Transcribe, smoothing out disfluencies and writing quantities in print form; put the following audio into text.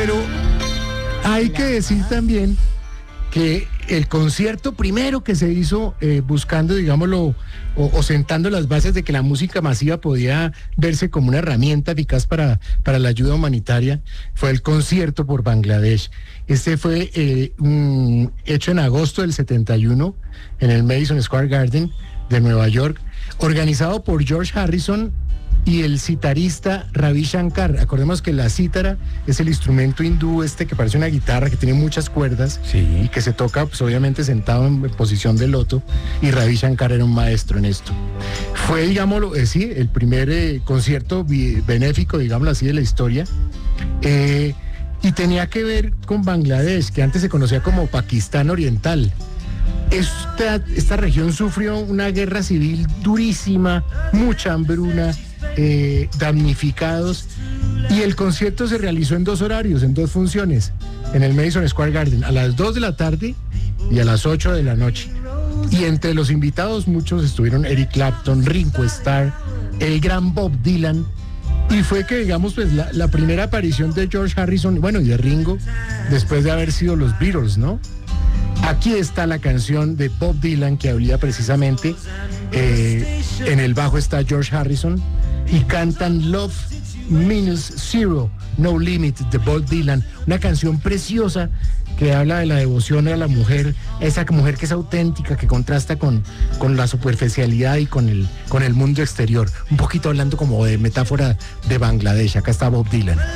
Pero hay que decir también que el concierto primero que se hizo buscando, digámoslo, o sentando las bases de que la música masiva podía verse como una herramienta eficaz para la ayuda humanitaria, fue el concierto por Bangladesh. Este fue hecho en agosto del 71 en el Madison Square Garden de Nueva York, organizado por George Harrison y el citarista Ravi Shankar. Acordemos que la cítara es el instrumento hindú que parece una guitarra, que tiene muchas cuerdas, Sí. y que se toca pues obviamente sentado en posición de loto, y Ravi Shankar era un maestro en esto. Fue, digámoslo, sí, el primer concierto benéfico, digámoslo así, de la historia, y tenía que ver con Bangladesh, que antes se conocía como Pakistán Oriental. Esta región sufrió una guerra civil durísima, mucha hambruna, damnificados, y el concierto se realizó en 2 horarios, en 2 funciones, en el Madison Square Garden, a las 2 de la tarde y a las 8 de la noche. Y entre los invitados muchos estuvieron Eric Clapton, Ringo Starr, el gran Bob Dylan, y fue que, digamos, pues la primera aparición de George Harrison, bueno, y de Ringo, después de haber sido los Beatles, ¿no? Aquí está la canción de Bob Dylan que hablaba precisamente, en el bajo está George Harrison, y cantan Love Minus Zero, No Limit, de Bob Dylan, una canción preciosa que habla de la devoción a la mujer, esa mujer que es auténtica, que contrasta con la superficialidad y con el mundo exterior, un poquito hablando como de metáfora de Bangladesh. Acá está Bob Dylan.